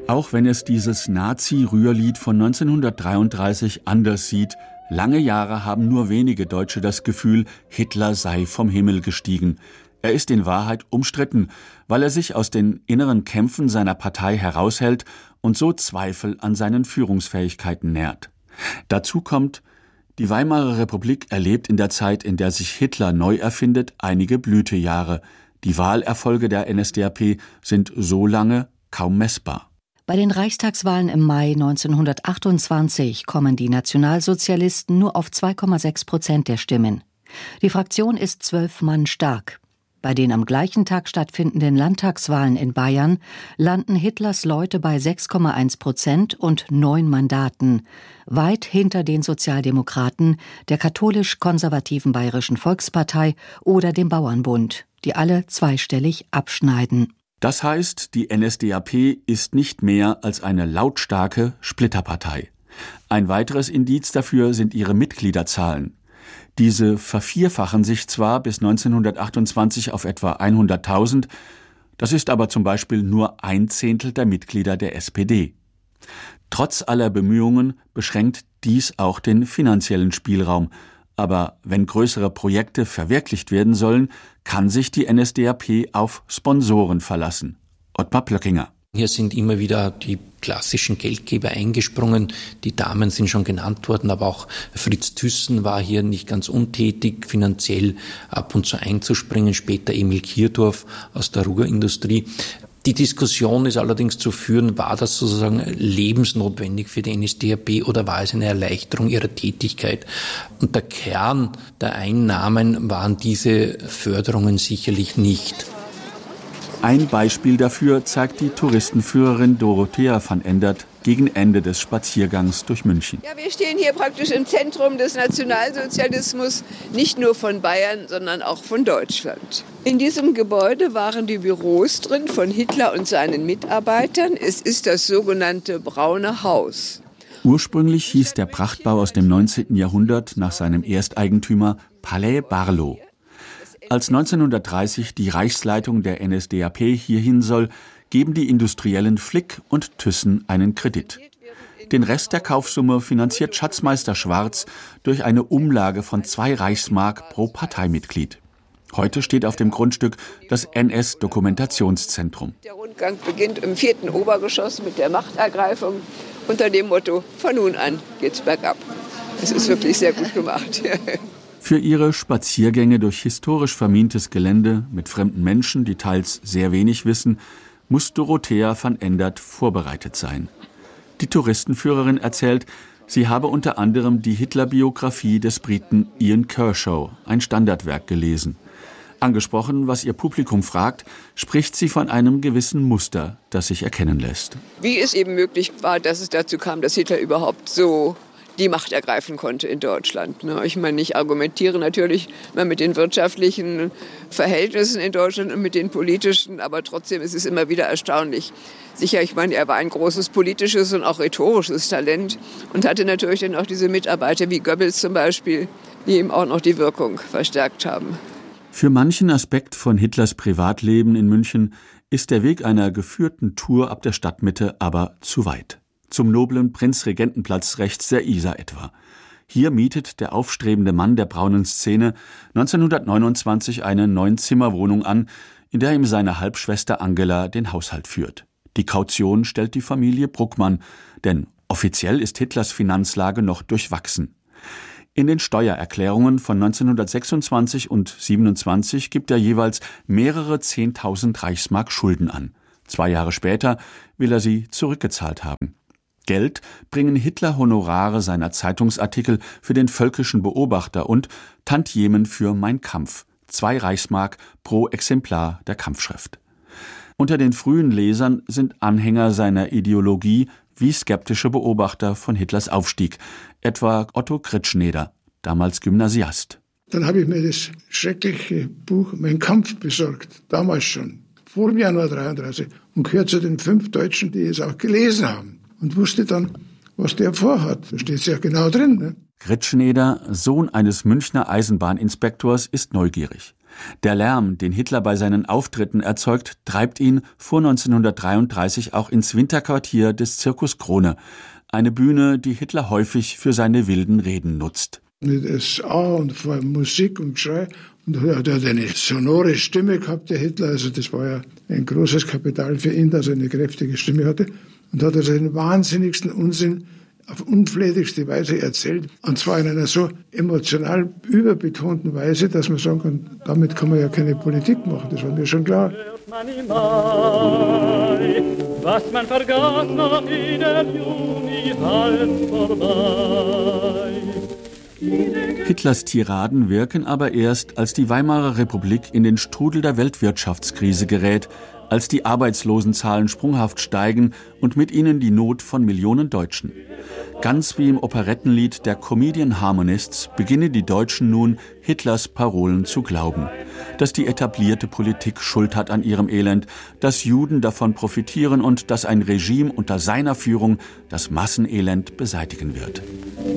Auch wenn es dieses Nazi-Rührlied von 1933 anders sieht, lange Jahre haben nur wenige Deutsche das Gefühl, Hitler sei vom Himmel gestiegen. Er ist in Wahrheit umstritten, weil er sich aus den inneren Kämpfen seiner Partei heraushält und so Zweifel an seinen Führungsfähigkeiten nährt. Dazu kommt, die Weimarer Republik erlebt in der Zeit, in der sich Hitler neu erfindet, einige Blütejahre. Die Wahlerfolge der NSDAP sind so lange kaum messbar. Bei den Reichstagswahlen im Mai 1928 kommen die Nationalsozialisten nur auf 2,6% der Stimmen. Die Fraktion ist 12 Mann stark. Bei den am gleichen Tag stattfindenden Landtagswahlen in Bayern landen Hitlers Leute bei 6,1% und 9 Mandaten, weit hinter den Sozialdemokraten, der katholisch-konservativen Bayerischen Volkspartei oder dem Bauernbund, die alle zweistellig abschneiden. Das heißt, die NSDAP ist nicht mehr als eine lautstarke Splitterpartei. Ein weiteres Indiz dafür sind ihre Mitgliederzahlen. Diese vervierfachen sich zwar bis 1928 auf etwa 100.000, das ist aber zum Beispiel nur 1/10 der Mitglieder der SPD. Trotz aller Bemühungen beschränkt dies auch den finanziellen Spielraum. Aber wenn größere Projekte verwirklicht werden sollen, kann sich die NSDAP auf Sponsoren verlassen. Ottmar Plöckinger. Hier sind immer wieder die klassischen Geldgeber eingesprungen. Die Damen sind schon genannt worden, aber auch Fritz Thyssen war hier nicht ganz untätig, finanziell ab und zu einzuspringen. Später Emil Kirdorf aus der Ruhrindustrie. Die Diskussion ist allerdings zu führen, war das sozusagen lebensnotwendig für die NSDAP oder war es eine Erleichterung ihrer Tätigkeit? Und der Kern der Einnahmen waren diese Förderungen sicherlich nicht. Ein Beispiel dafür zeigt die Touristenführerin Dorothea van Endert gegen Ende des Spaziergangs durch München. Ja, wir stehen hier praktisch im Zentrum des Nationalsozialismus, nicht nur von Bayern, sondern auch von Deutschland. In diesem Gebäude waren die Büros drin von Hitler und seinen Mitarbeitern. Es ist das sogenannte Braune Haus. Ursprünglich hieß der Prachtbau aus dem 19. Jahrhundert nach seinem Ersteigentümer Palais Barlow. Als 1930 die Reichsleitung der NSDAP hierhin soll, geben die Industriellen Flick und Thyssen einen Kredit. Den Rest der Kaufsumme finanziert Schatzmeister Schwarz durch eine Umlage von 2 Reichsmark pro Parteimitglied. Heute steht auf dem Grundstück das NS-Dokumentationszentrum. Der Rundgang beginnt im 4. Obergeschoss mit der Machtergreifung unter dem Motto, von nun an geht's bergab. Es ist wirklich sehr gut gemacht. Für ihre Spaziergänge durch historisch vermintes Gelände mit fremden Menschen, die teils sehr wenig wissen, muss Dorothea van Endert vorbereitet sein. Die Touristenführerin erzählt, sie habe unter anderem die Hitler-Biografie des Briten Ian Kershaw, ein Standardwerk, gelesen. Angesprochen, was ihr Publikum fragt, spricht sie von einem gewissen Muster, das sich erkennen lässt. Wie es eben möglich war, dass es dazu kam, dass Hitler überhaupt so die Macht ergreifen konnte in Deutschland. Ich meine, ich argumentiere natürlich mal mit den wirtschaftlichen Verhältnissen in Deutschland und mit den politischen, aber trotzdem ist es immer wieder erstaunlich. Sicher, ich meine, er war ein großes politisches und auch rhetorisches Talent und hatte natürlich dann auch diese Mitarbeiter wie Goebbels zum Beispiel, die ihm auch noch die Wirkung verstärkt haben. Für manchen Aspekt von Hitlers Privatleben in München ist der Weg einer geführten Tour ab der Stadtmitte aber zu weit. Zum noblen Prinzregentenplatz rechts der Isar etwa. Hier mietet der aufstrebende Mann der braunen Szene 1929 eine 9-Zimmer-Wohnung an, in der ihm seine Halbschwester Angela den Haushalt führt. Die Kaution stellt die Familie Bruckmann, denn offiziell ist Hitlers Finanzlage noch durchwachsen. In den Steuererklärungen von 1926 und 27 gibt er jeweils mehrere 10.000 Reichsmark Schulden an. 2 Jahre später will er sie zurückgezahlt haben. Geld bringen Hitler Honorare seiner Zeitungsartikel für den Völkischen Beobachter und Tantiemen für Mein Kampf, 2 Reichsmark pro Exemplar der Kampfschrift. Unter den frühen Lesern sind Anhänger seiner Ideologie wie skeptische Beobachter von Hitlers Aufstieg, etwa Otto Kritschneder, damals Gymnasiast. Dann habe ich mir das schreckliche Buch Mein Kampf besorgt, damals schon, vor dem Januar 1933, und gehört zu den 5 Deutschen, die es auch gelesen haben. Und wusste dann, was der vorhat. Da steht es ja genau drin. Ne? Gritschneder, Sohn eines Münchner Eisenbahninspektors, ist neugierig. Der Lärm, den Hitler bei seinen Auftritten erzeugt, treibt ihn vor 1933 auch ins Winterquartier des Circus Krone, eine Bühne, die Hitler häufig für seine wilden Reden nutzt. Das A und vor Musik und Geschrei. Und er hat eine sonore Stimme gehabt, der Hitler. Also das war ja ein großes Kapital für ihn, dass er eine kräftige Stimme hatte. Und hat also den wahnsinnigsten Unsinn auf unflätigste Weise erzählt. Und zwar in einer so emotional überbetonten Weise, dass man sagen kann, damit kann man ja keine Politik machen. Das war mir schon klar. Was man vergaß noch in der Juni halb vorbei. Hitlers Tiraden wirken aber erst, als die Weimarer Republik in den Strudel der Weltwirtschaftskrise gerät, als die Arbeitslosenzahlen sprunghaft steigen und mit ihnen die Not von Millionen Deutschen. Ganz wie im Operettenlied der Comedian Harmonists beginnen die Deutschen nun, Hitlers Parolen zu glauben. Dass die etablierte Politik Schuld hat an ihrem Elend, dass Juden davon profitieren und dass ein Regime unter seiner Führung das Massenelend beseitigen wird.